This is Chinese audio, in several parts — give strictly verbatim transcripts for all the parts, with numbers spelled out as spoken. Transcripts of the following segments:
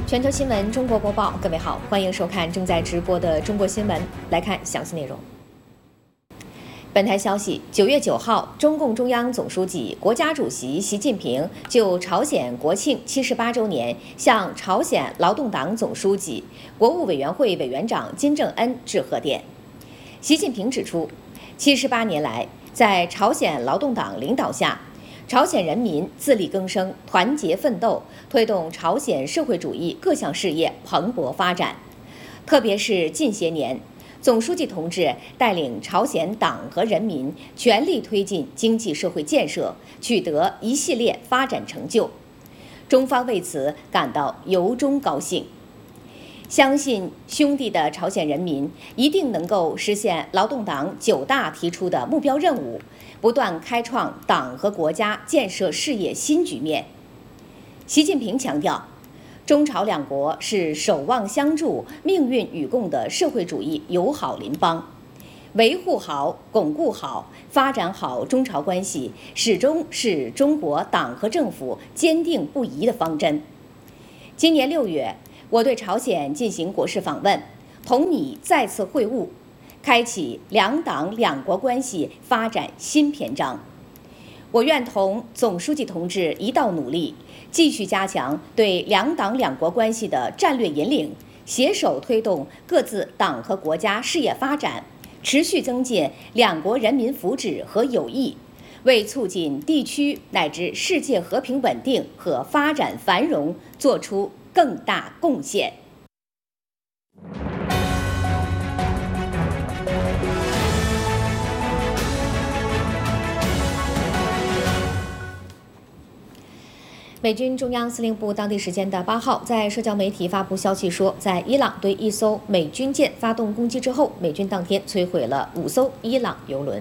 全球新闻中国播报，各位好，欢迎收看正在直播的中国新闻。来看详细内容。本台消息，九月九号，中共中央总书记、国家主席习近平就朝鲜国庆七十八周年向朝鲜劳动党总书记、国务委员会委员长金正恩致贺电。习近平指出，七十八年来，在朝鲜劳动党领导下，朝鲜人民自力更生、团结奋斗，推动朝鲜社会主义各项事业蓬勃发展。特别是近些年，总书记同志带领朝鲜党和人民全力推进经济社会建设，取得一系列发展成就，中方为此感到由衷高兴。相信兄弟的朝鲜人民一定能够实现劳动党九大提出的目标任务，不断开创党和国家建设事业新局面。习近平强调，中朝两国是守望相助、命运与共的社会主义友好邻邦，维护好、巩固好、发展好中朝关系，始终是中国党和政府坚定不移的方针。今年六月，我对朝鲜进行国事访问，同你再次会晤，开启两党两国关系发展新篇章。我愿同总书记同志一道努力，继续加强对两党两国关系的战略引领，携手推动各自党和国家事业发展，持续增进两国人民福祉和友谊，为促进地区乃至世界和平稳定和发展繁荣作出更大贡献。美军中央司令部当地时间的八号在社交媒体发布消息说，在伊朗对一艘美军舰发动攻击之后，美军当天摧毁了五艘伊朗油轮。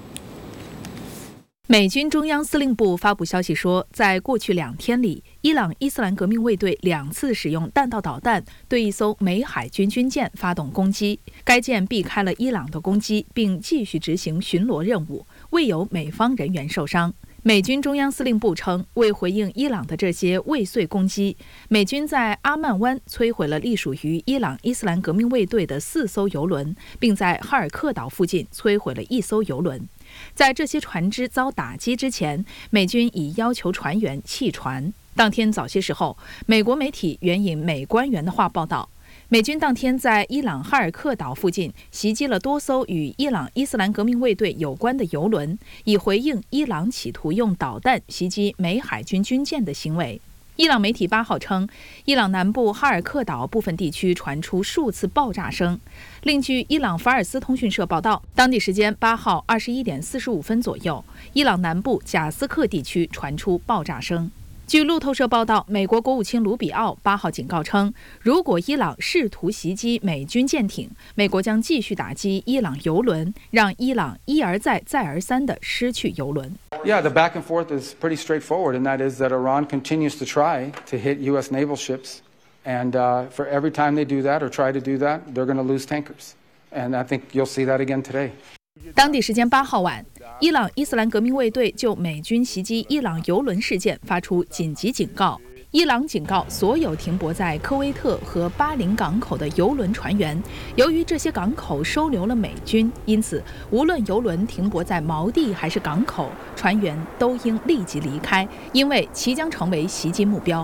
美军中央司令部发布消息说，在过去两天里，伊朗伊斯兰革命卫队两次使用弹道导弹对一艘美海军军舰发动攻击，该舰避开了伊朗的攻击，并继续执行巡逻任务，未有美方人员受伤。美军中央司令部称，为回应伊朗的这些未遂攻击，美军在阿曼湾摧毁了隶属于伊朗伊斯兰革命卫队的四艘油轮，并在哈尔克岛附近摧毁了一艘油轮。在这些船只遭打击之前，美军已要求船员弃船。当天早些时候，美国媒体援引美官员的话报道，美军当天在伊朗哈尔克岛附近袭击了多艘与伊朗伊斯兰革命卫队有关的油轮，以回应伊朗企图用导弹袭击美海军军舰的行为。伊朗媒体八号称，伊朗南部哈尔克岛部分地区传出数次爆炸声。另据伊朗法尔斯通讯社报道，当地时间八号二十一点四十五分左右，伊朗南部贾斯克地区传出爆炸声。据路透社报道，美国国务卿卢比奥八号警告称，如果伊朗试图袭击美军舰艇，美国将继续打击伊朗油轮，让伊朗一而再再而三地失去油轮。 Yeah, the back and forth is pretty straightforward, and that is that Iran continues to try to hit U S naval ships, and uh, for every time they do that or try to do that, they're going to lose tankers, and I think you'll see that again today. 当地时间八号晚，伊朗伊斯兰革命卫队就美军袭击伊朗油轮事件发出紧急警告。伊朗警告所有停泊在科威特和巴林港口的油轮船员，由于这些港口收留了美军，因此无论油轮停泊在锚地还是港口，船员都应立即离开，因为其将成为袭击目标。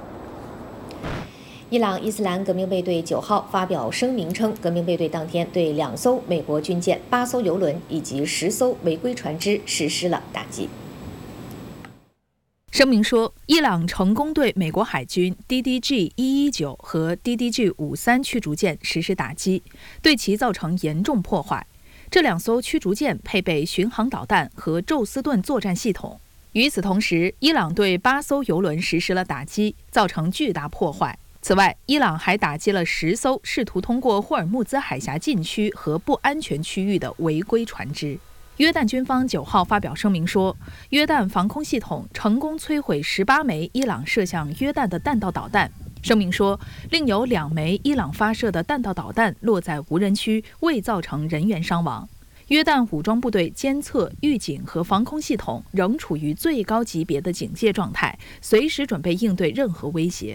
伊朗伊斯兰革命卫队九号发表声明称，革命卫队当天对两艘美国军舰、八艘油轮以及十艘违规船只实施了打击。 声明说，伊朗成功对美国海军 D D G 一一九 和 D D G 五三驱逐舰实施打击，对其造成严重破坏。这两艘驱逐舰配备巡航导弹和宙斯盾作战系统。与此同时，伊朗对八艘油轮实施了打击，造成巨大破坏。此外，伊朗还打击了十艘试图通过霍尔木兹海峡禁区和不安全区域的违规船只。约旦军方九号发表声明说，约旦防空系统成功摧毁十八枚伊朗射向约旦的弹道导弹。声明说，另有两枚伊朗发射的弹道导弹落在无人区，未造成人员伤亡。约旦武装部队监测、预警和防空系统仍处于最高级别的警戒状态，随时准备应对任何威胁。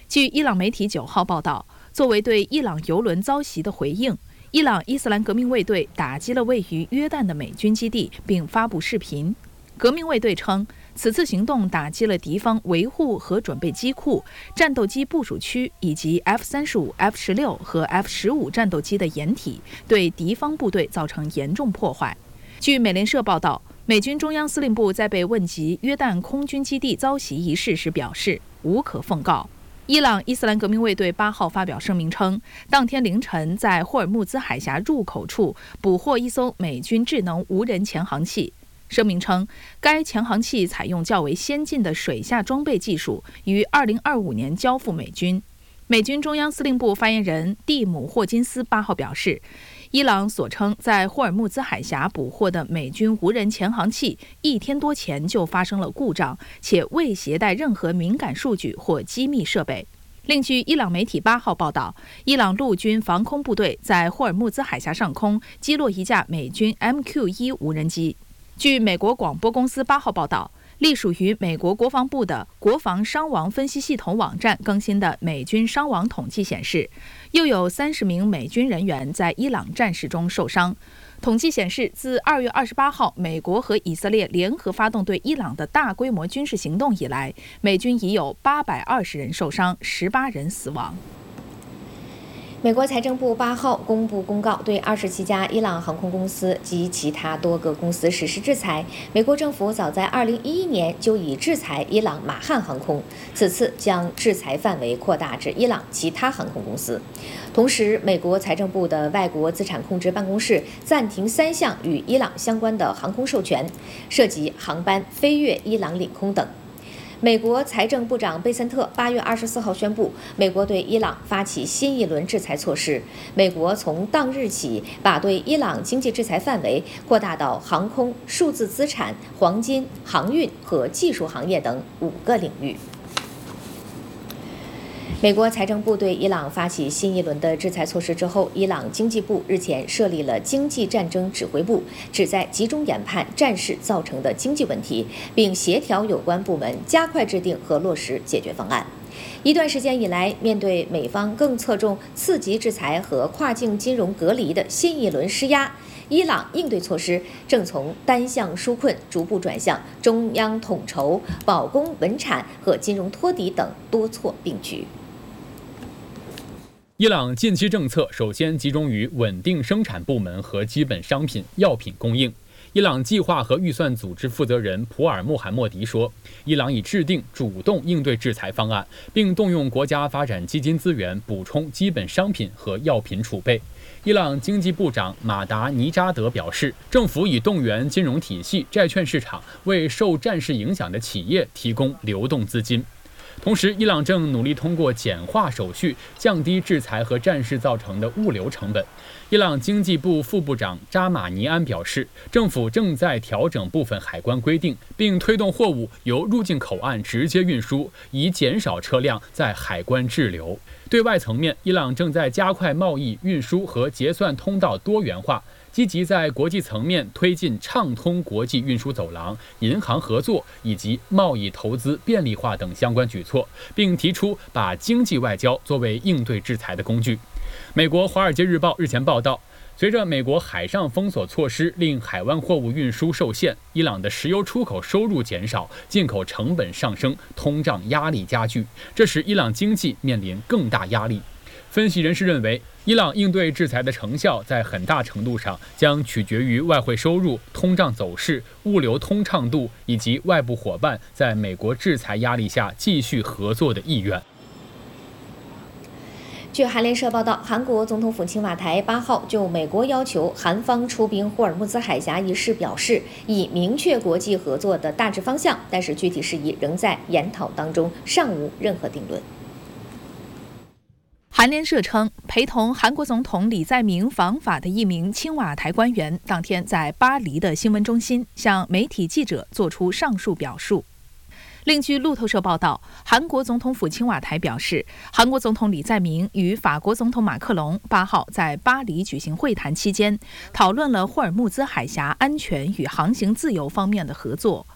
据伊朗媒体九号报道，作为对伊朗油轮遭袭的回应，伊朗伊斯兰革命卫队打击了位于约旦的美军基地，并发布视频。革命卫队称，此次行动打击了敌方维护和准备机库、战斗机部署区以及 F 三十五、F 十六和 F 十五战斗机的掩体，对敌方部队造成严重破坏。据美联社报道，美军中央司令部在被问及约旦空军基地遭袭一事时表示，无可奉告。伊朗伊斯兰革命卫队八号发表声明称，当天凌晨在霍尔木兹海峡入口处捕获一艘美军智能无人潜航器。声明称，该潜航器采用较为先进的水下装备技术，于二零二五年交付美军。美军中央司令部发言人蒂姆·霍金斯八号表示，伊朗所称在霍尔木兹海峡捕获的美军无人潜航器一天多前就发生了故障，且未携带任何敏感数据或机密设备。另据伊朗媒体八号报道，伊朗陆军防空部队在霍尔木兹海峡上空击落一架美军 M Q 一 无人机。据美国广播公司八号报道，隶属于美国国防部的国防伤亡分析系统网站更新的美军伤亡统计显示，又有三十名美军人员在伊朗战事中受伤。统计显示，自二月二十八号美国和以色列联合发动对伊朗的大规模军事行动以来，美军已有八百二十人受伤，十八人死亡。 美国财政部八号公布公告，对二十七家伊朗航空公司及其他多个公司实施制裁。美国政府早在二零一一年就已制裁伊朗马汉航空，此次将制裁范围扩大至伊朗其他航空公司。同时，美国财政部的外国资产控制办公室暂停三项与伊朗相关的航空授权，涉及航班飞越伊朗领空等。美国财政部长贝森特八月二十四号宣布，美国对伊朗发起新一轮制裁措施。美国从当日起把对伊朗经济制裁范围扩大到航空、数字资产、黄金、航运和技术行业等五个领域。美国财政部对伊朗发起新一轮的制裁措施之后，伊朗经济部日前设立了经济战争指挥部，旨在集中研判战事造成的经济问题，并协调有关部门加快制定和落实解决方案。一段时间以来，面对美方更侧重次级制裁和跨境金融隔离的新一轮施压，伊朗应对措施正从单向纾困逐步转向中央统筹、保供稳产和金融托底等多措并举。 伊朗近期政策首先集中于稳定生产部门和基本商品、药品供应。伊朗计划和预算组织负责人普尔穆罕默迪说，伊朗已制定主动应对制裁方案，并动用国家发展基金资源补充基本商品和药品储备。伊朗经济部长马达尼扎德表示，政府已动员金融体系、债券市场，为受战事影响的企业提供流动资金。同时，伊朗正努力通过简化手续，降低制裁和战事造成的物流成本。伊朗经济部副部长扎马尼安表示，政府正在调整部分海关规定，并推动货物由入境口岸直接运输，以减少车辆在海关滞留。对外层面，伊朗正在加快贸易、运输和结算通道多元化，积极在国际层面推进畅通国际运输走廊、银行合作以及贸易投资便利化等相关举措，并提出把经济外交作为应对制裁的工具。美国《华尔街日报》日前报道，随着美国海上封锁措施令海湾货物运输受限，伊朗的石油出口收入减少，进口成本上升，通胀压力加剧，这使伊朗经济面临更大压力。分析人士认为，伊朗应对制裁的成效在很大程度上将取决于外汇收入、通胀走势、物流通畅度以及外部伙伴在美国制裁压力下继续合作的意愿。 据韩联社报道，韩国总统府青瓦台八号就美国要求韩方出兵霍尔木兹海峡一事表示，已明确国际合作的大致方向，但是具体事宜仍在研讨当中，尚无任何定论。 韩联社称，陪同韩国总统李在明访法的一名青瓦台官员，当天在巴黎的新闻中心向媒体记者作出上述表述。另据路透社报道，韩国总统府青瓦台表示，韩国总统李在明与法国总统马克龙八号在巴黎举行会谈期间，讨论了霍尔木兹海峡安全与航行自由方面的合作。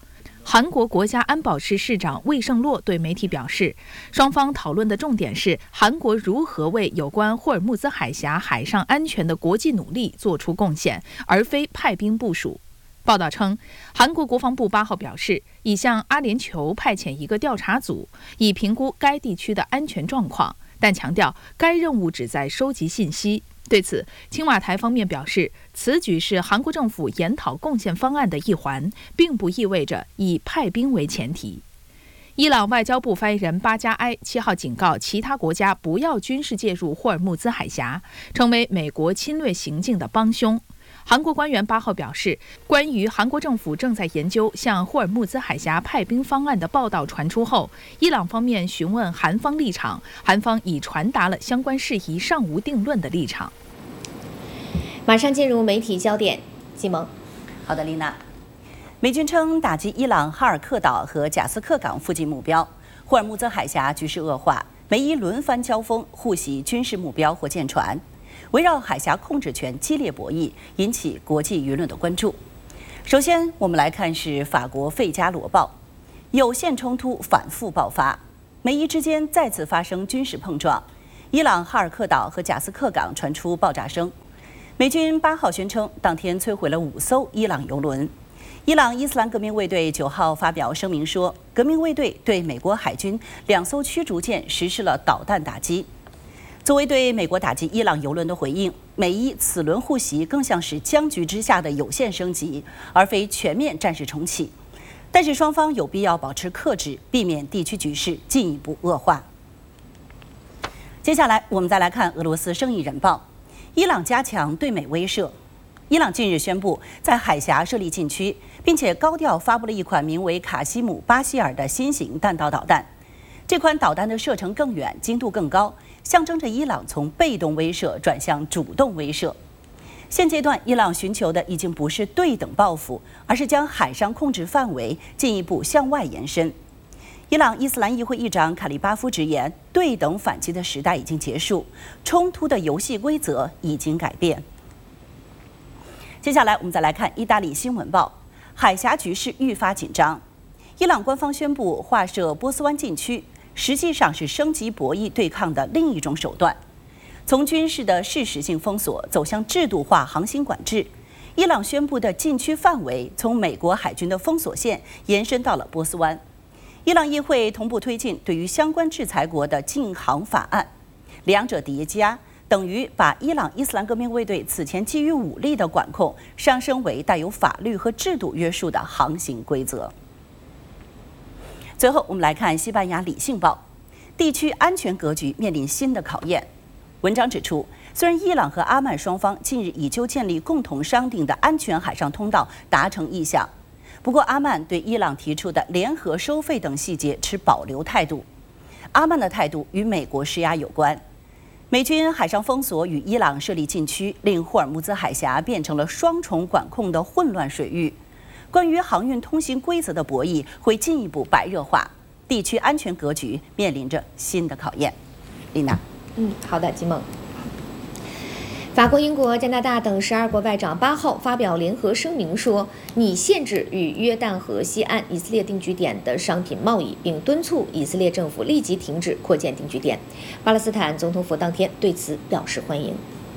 韩国国家安保室室长魏胜洛对媒体表示，双方讨论的重点是韩国如何为有关霍尔木兹海峡海上安全的国际努力做出贡献，而非派兵部署。报道称，韩国国防部八号表示，已向阿联酋派遣一个调查组，以评估该地区的安全状况，但强调该任务旨在收集信息。对此，青瓦台方面表示，此举是韩国政府研讨贡献方案的一环，并不意味着以派兵为前提。伊朗外交部发言人巴加埃七号警告其他国家不要军事介入霍尔木兹海峡，成为美国侵略行径的帮凶。韩国官员八号表示，关于韩国政府正在研究向霍尔木兹海峡派兵方案的报道传出后，伊朗方面询问韩方立场，韩方已传达了相关事宜尚无定论的立场。 马上进入媒体焦点，季萌。 好的，丽娜。美军称打击伊朗哈尔克岛和贾斯克港附近目标，霍尔木兹海峡局势恶化，美伊轮番交锋，互袭军事目标或舰船。围绕海峡控制权激烈博弈，引起国际舆论的关注。首先，我们来看是法国《费加罗报》，有限冲突反复爆发，美伊之间再次发生军事碰撞。伊朗哈尔克岛和贾斯克港传出爆炸声。美军八号宣称，当天摧毁了五艘伊朗油轮。伊朗伊斯兰革命卫队九号发表声明说，革命卫队对美国海军两艘驱逐舰实施了导弹打击。作为对美国打击伊朗油轮的回应，美伊此轮互袭更像是僵局之下的有限升级，而非全面战事重启。但是双方有必要保持克制，避免地区局势进一步恶化。接下来，我们再来看俄罗斯《生意人报》，伊朗加强对美威慑。伊朗近日宣布在海峡设立禁区，并且高调发布了一款名为卡西姆巴希尔的新型弹道导弹。这款导弹的射程更远，精度更高，象征着伊朗从被动威慑转向主动威慑。现阶段，伊朗寻求的已经不是对等报复，而是将海上控制范围进一步向外延伸。伊朗伊斯兰议会议长卡利巴夫直言，对等反击的时代已经结束，冲突的游戏规则已经改变。接下来，我们再来看意大利新闻报，海峡局势愈发紧张。伊朗官方宣布划设波斯湾禁区，实际上是升级博弈对抗的另一种手段，从军事的事实性封锁走向制度化航行管制。伊朗宣布的禁区范围从美国海军的封锁线延伸到了波斯湾。伊朗议会同步推进对于相关制裁国的禁航法案，两者叠加，等于把伊朗伊斯兰革命卫队此前基于武力的管控上升为带有法律和制度约束的航行规则。最后，我们来看西班牙《理性报》，地区安全格局面临新的考验。文章指出，虽然伊朗和阿曼双方近日已就建立共同商定的安全海上通道达成意向，不过阿曼对伊朗提出的联合收费等细节持保留态度。阿曼的态度与美国施压有关。美军海上封锁与伊朗设立禁区，令霍尔木兹海峡变成了双重管控的混乱水域。关于航运通行规则的博弈会进一步白热化，地区安全格局面临着新的考验。丽娜， 嗯，好的，金梦。法国、英国、加拿大等十二国外长八号发表联合声明说，拟限制与约旦河西岸以色列定居点的商品贸易，并敦促以色列政府立即停止扩建定居点。巴勒斯坦总统府当天对此表示欢迎。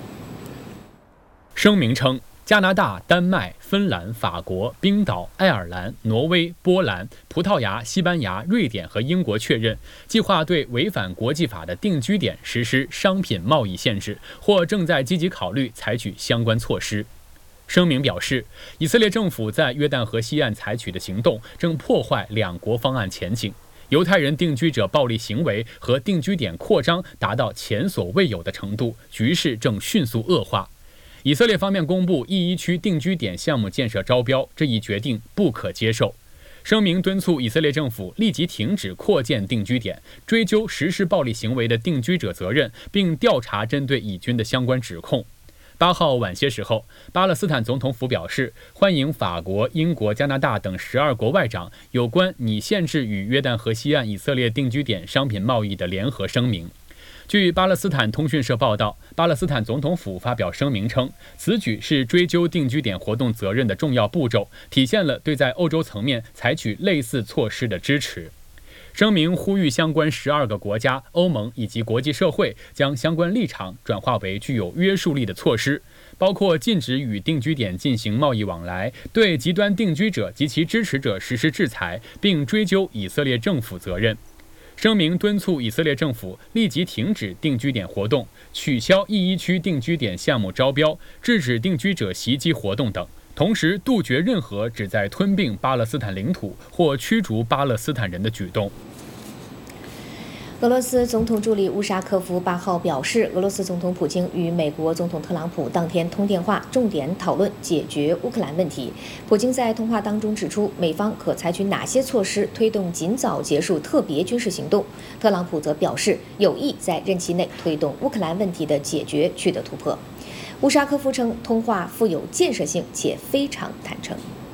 声明称，加拿大、丹麦、芬兰、法国、冰岛、爱尔兰、挪威、波兰、葡萄牙、西班牙、瑞典和英国确认，计划对违反国际法的定居点实施商品贸易限制，或正在积极考虑采取相关措施。声明表示，以色列政府在约旦河西岸采取的行动正破坏两国方案前景，犹太人定居者暴力行为和定居点扩张达到前所未有的程度，局势正迅速恶化。以色列方面公布一一区定居点项目建设招标，这一决定不可接受。声明敦促以色列政府立即停止扩建定居点，追究实施暴力行为的定居者责任，并调查针对以军的相关指控。八号晚些时候，巴勒斯坦总统府表示，欢迎法国、英国、加拿大等十二国外长有关拟限制与约旦河西岸以色列定居点商品贸易的联合声明。 据巴勒斯坦通讯社报道，巴勒斯坦总统府发表声明称，此举是追究定居点活动责任的重要步骤，体现了对在欧洲层面采取类似措施的支持。声明呼吁相关十二个国家、欧盟以及国际社会将相关立场转化为具有约束力的措施，包括禁止与定居点进行贸易往来，对极端定居者及其支持者实施制裁，并追究以色列政府责任。声明敦促以色列政府立即停止定居点活动，取消 E 一区定居点项目招标，制止定居者袭击活动等，同时杜绝任何旨在吞并巴勒斯坦领土或驱逐巴勒斯坦人的举动。 俄罗斯总统助理乌沙科夫八号表示，俄罗斯总统普京与美国总统特朗普当天通电话，重点讨论解决乌克兰问题。普京在通话当中指出，美方可采取哪些措施推动尽早结束特别军事行动。特朗普则表示，有意在任期内推动乌克兰问题的解决取得突破。乌沙科夫称，通话富有建设性且非常坦诚。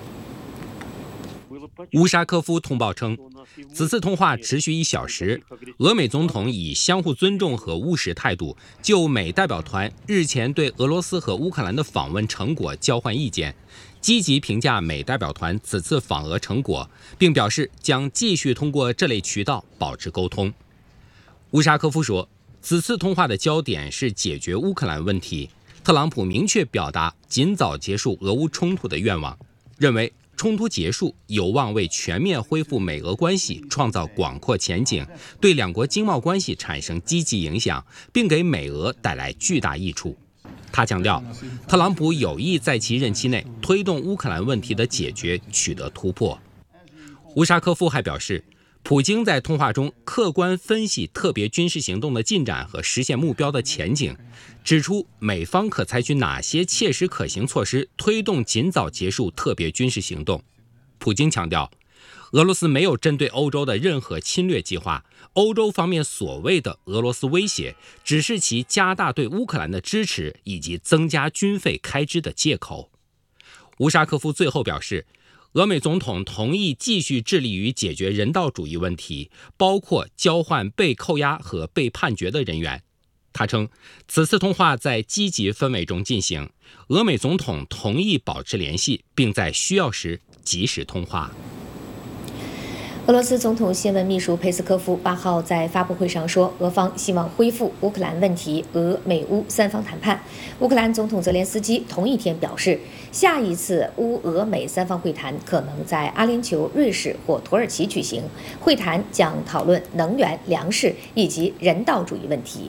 乌沙科夫通报称，此次通话持续一小时，俄美总统以相互尊重和务实态度，就美代表团日前对俄罗斯和乌克兰的访问成果交换意见，积极评价美代表团此次访俄成果，并表示将继续通过这类渠道保持沟通。乌沙科夫说，此次通话的焦点是解决乌克兰问题，特朗普明确表达尽早结束俄乌冲突的愿望，认为冲突结束有望为全面恢复美俄关系创造广阔前景，对两国经贸关系产生积极影响，并给美俄带来巨大益处。他强调，特朗普有意在其任期内推动乌克兰问题的解决取得突破。乌沙科夫还表示，普京在通话中客观分析特别军事行动的进展和实现目标的前景，指出美方可采取哪些切实可行措施推动尽早结束特别军事行动。普京强调，俄罗斯没有针对欧洲的任何侵略计划，欧洲方面所谓的俄罗斯威胁，只是其加大对乌克兰的支持以及增加军费开支的借口。乌沙科夫最后表示，俄美总统同意继续致力于解决人道主义问题，包括交换被扣押和被判决的人员。他称，此次通话在积极氛围中进行，俄美总统同意保持联系，并在需要时及时通话。 俄罗斯总统新闻秘书佩斯科夫八号在发布会上说，俄方希望恢复乌克兰问题俄美乌三方谈判。乌克兰总统泽连斯基同一天表示，下一次乌俄美三方会谈可能在阿联酋、瑞士或土耳其举行，会谈将讨论能源、粮食以及人道主义问题。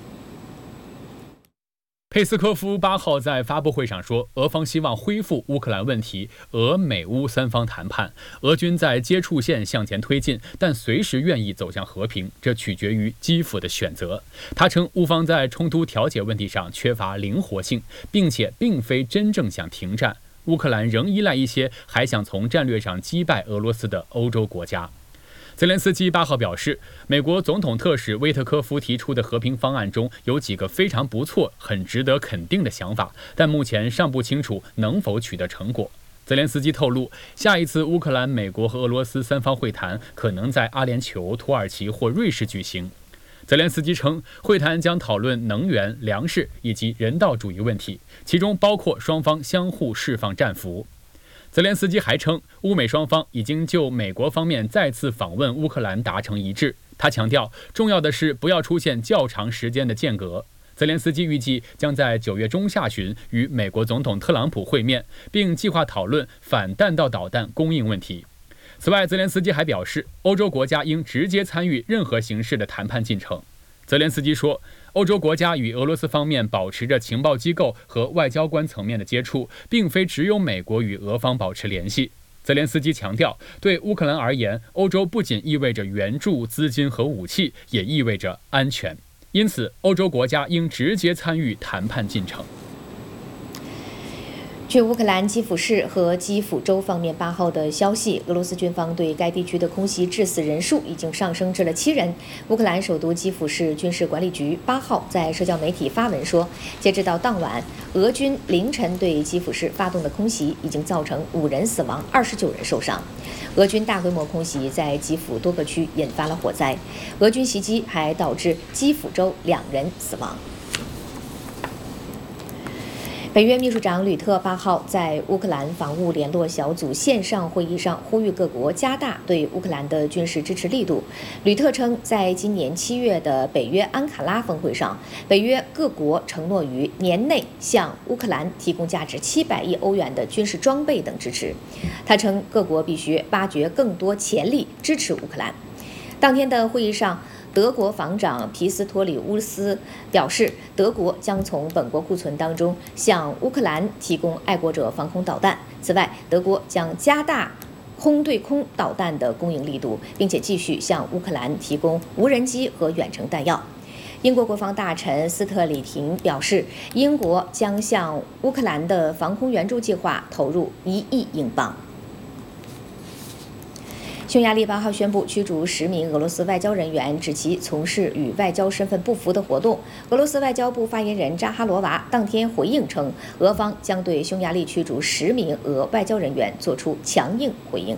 佩斯科夫八号在发布会上说，俄方希望恢复乌克兰问题俄美乌三方谈判，俄军在接触线向前推进，但随时愿意走向和平，这取决于基辅的选择。他称，乌方在冲突调解问题上缺乏灵活性，并且并非真正想停战。乌克兰仍依赖一些还想从战略上击败俄罗斯的欧洲国家。泽连斯基八号表示，美国总统特使威特科夫提出的和平方案中有几个非常不错、很值得肯定的想法，但目前尚不清楚能否取得成果。泽连斯基透露，下一次乌克兰、美国和俄罗斯三方会谈可能在阿联酋、土耳其或瑞士举行。泽连斯基称，会谈将讨论能源、粮食以及人道主义问题，其中包括双方相互释放战俘。泽连斯基还称，乌美双方已经就美国方面再次访问乌克兰达成一致。他强调，重要的是不要出现较长时间的间隔。泽连斯基预计将在九月中下旬与美国总统特朗普会面，并计划讨论反弹道导弹供应问题。此外，泽连斯基还表示，欧洲国家应直接参与任何形式的谈判进程。泽连斯基说，欧洲国家与俄罗斯方面保持着情报机构和外交官层面的接触，并非只有美国与俄方保持联系。泽连斯基强调，对乌克兰而言，欧洲不仅意味着援助、资金和武器，也意味着安全。因此，欧洲国家应直接参与谈判进程。 据乌克兰基辅市和基辅州方面八号的消息，俄罗斯军方对该地区的空袭致死人数已经上升至了七人。乌克兰首都基辅市军事管理局八号在社交媒体发文说，截止到当晚，俄军凌晨对基辅市发动的空袭已经造成五人死亡，二十九人受伤。俄军大规模空袭在基辅多个区引发了火灾，俄军袭击还导致基辅州两人死亡。北约秘书长吕特八号在乌克兰防务联络小组线上会议上呼吁各国加大对乌克兰的军事支持力度。吕特称，在今年七月的北约安卡拉峰会上，北约各国承诺于年内向乌克兰提供价值七百亿欧元的军事装备等支持。他称，各国必须挖掘更多潜力支持乌克兰。当天的会议上，德国防长皮斯托里乌斯表示，德国将从本国库存当中向乌克兰提供爱国者防空导弹。此外，德国将加大空对空导弹的供应力度，并且继续向乌克兰提供无人机和远程弹药。英国国防大臣斯特里廷表示，英国将向乌克兰的防空援助计划投入一亿英镑。匈牙利八号宣布驱逐十名俄罗斯外交人员，指其从事与外交身份不符的活动。俄罗斯外交部发言人扎哈罗娃当天回应称，俄方将对匈牙利驱逐十名俄外交人员作出强硬回应。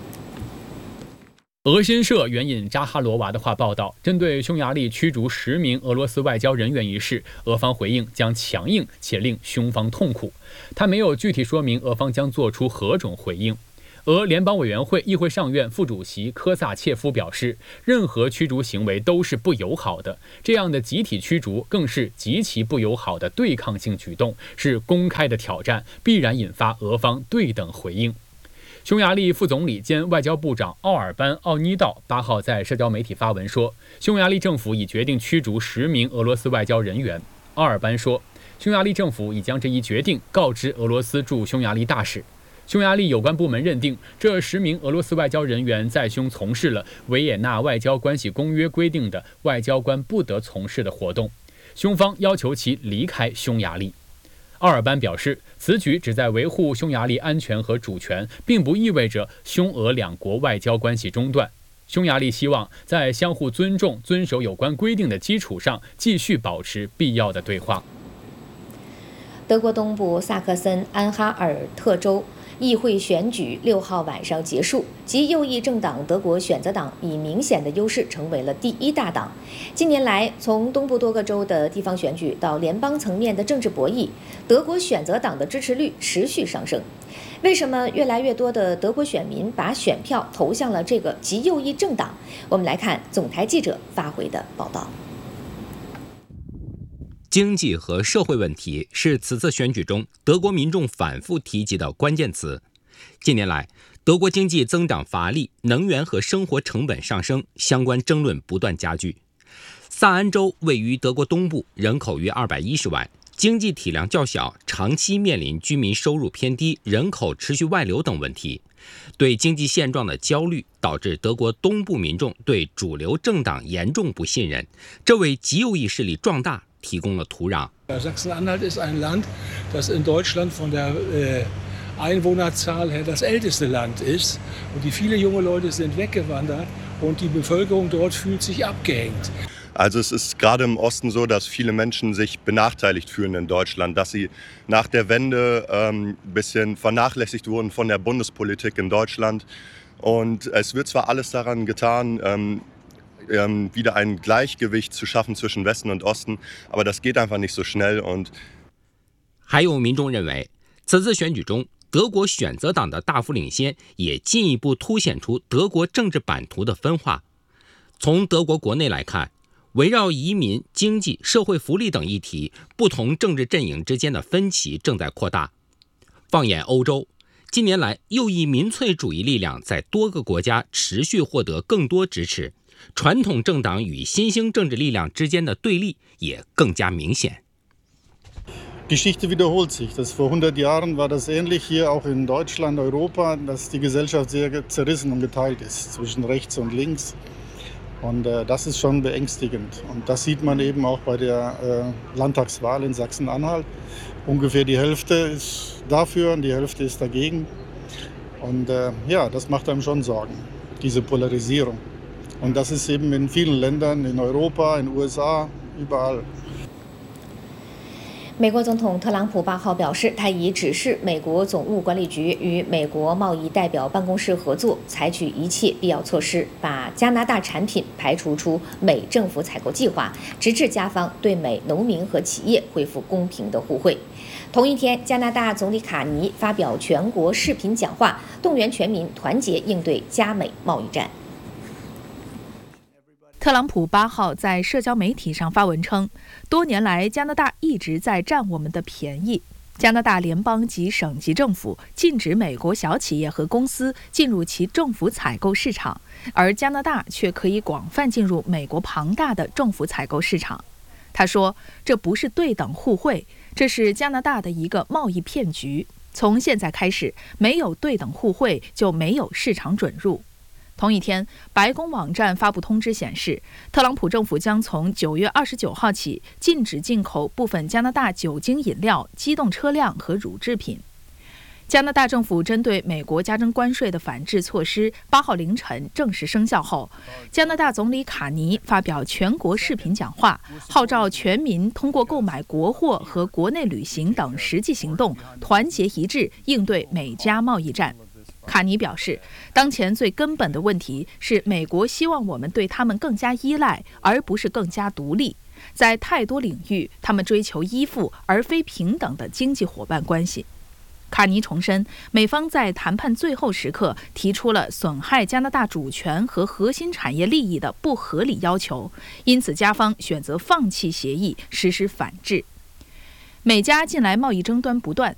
俄新社援引扎哈罗娃的话报道，针对匈牙利驱逐十名俄罗斯外交人员一事，俄方回应将强硬且令匈方痛苦。他没有具体说明俄方将做出何种回应。俄联邦委员会议会上院副主席科萨切夫表示，任何驱逐行为都是不友好的，这样的集体驱逐更是极其不友好的对抗性举动，是公开的挑战，必然引发俄方对等回应。匈牙利副总理兼外交部长奥尔班·奥尼道八号在社交媒体发文说，匈牙利政府已决定驱逐十名俄罗斯外交人员。奥尔班说，匈牙利政府已将这一决定告知俄罗斯驻匈牙利大使。匈牙利有关部门认定，这十名俄罗斯外交人员在匈从事了维也纳外交关系公约规定的外交官不得从事的活动，匈方要求其离开匈牙利。奥尔班表示，此举旨在维护匈牙利安全和主权，并不意味着匈俄两国外交关系中断。匈牙利希望在相互尊重、遵守有关规定的基础上，继续保持必要的对话。 德国东部萨克森安哈尔特州议会选举六号晚上结束，极右翼政党德国选择党以明显的优势成为了第一大党。近年来，从东部多个州的地方选举到联邦层面的政治博弈，德国选择党的支持率持续上升。为什么越来越多的德国选民把选票投向了这个极右翼政党？我们来看总台记者发回的报道。 经济和社会问题是此次选举中德国民众反复提及的关键词。近年来，德国经济增长乏力，能源和生活成本上升，相关争论不断加剧。萨安州位于德国东部，人口约二百一十万，经济体量较小，长期面临居民收入偏低、人口持续外流等问题。对经济现状的焦虑导致德国东部民众对主流政党严重不信任，这为极右翼势力壮大提供了土壤。 Sachsen-Anhalt ist ein Land, das in Deutschland von der äh, Einwohnerzahl her das älteste Land ist. Und die viele junge Leute sind weggewandert und die Bevölkerung dort fühlt sich abgehängt. Also es ist gerade im Osten so, dass viele Menschen sich benachteiligt fühlen in Deutschland, dass sie nach der Wende ähm, ein bisschen vernachlässigt wurden von der Bundespolitik in Deutschland. Und es wird zwar alles daran getan, ähm, ähm, wieder ein Gleichgewicht zu schaffen zwischen Westen und Osten, aber das geht einfach nicht so schnell. Und 还有民众认为，此次选举中，德国选择党的大幅领先，也进一步凸显出德国政治版图的分化。从德国国内来看，围绕移民、经济、社会福利等议题，不同政治阵营之间的分歧正在扩大。放眼欧洲，近年来右翼民粹主义力量在多个国家持续获得更多支持，传统政党与新兴政治力量之间的对立也更加明显。 Geschichte wiederholt sich. Das vor hundert Jahren war das ähnlich hier auch in Deutschland, Europa, dass die Gesellschaft sehr zerrissen und geteilt ist zwischen rechts und links. Und äh, das ist schon beängstigend. Und das sieht man eben auch bei der äh, Landtagswahl in Sachsen-Anhalt. Ungefähr die Hälfte ist dafür und die Hälfte ist dagegen. Und äh, ja, das macht einem schon Sorgen, diese Polarisierung. Und das ist eben in vielen Ländern, in Europa, in den U S A, überall. 美国总统特朗普八号表示，他已指示美国总务管理局与美国贸易代表办公室合作，采取一切必要措施，把加拿大产品排除出美政府采购计划，直至加方对美农民和企业恢复公平的互惠。同一天，加拿大总理卡尼发表全国视频讲话，动员全民团结应对加美贸易战。 特朗普八号在社交媒体上发文称，多年来加拿大一直在占我们的便宜。加拿大联邦及省级政府禁止美国小企业和公司进入其政府采购市场，而加拿大却可以广泛进入美国庞大的政府采购市场。他说，这不是对等互惠，这是加拿大的一个贸易骗局。从现在开始，没有对等互惠，就没有市场准入。 同一天，白宫网站发布通知显示，特朗普政府将从九月二十九号起禁止进口部分加拿大酒精饮料、机动车辆和乳制品。加拿大政府针对美国加征关税的反制措施，八号凌晨正式生效后，加拿大总理卡尼发表全国视频讲话，号召全民通过购买国货和国内旅行等实际行动，团结一致应对美加贸易战。 卡尼表示，当前最根本的问题是，美国希望我们对他们更加依赖，而不是更加独立。在太多领域，他们追求依附而非平等的经济伙伴关系。卡尼重申，美方在谈判最后时刻提出了损害加拿大主权和核心产业利益的不合理要求，因此加方选择放弃协议，实施反制。 美加近来贸易争端不断，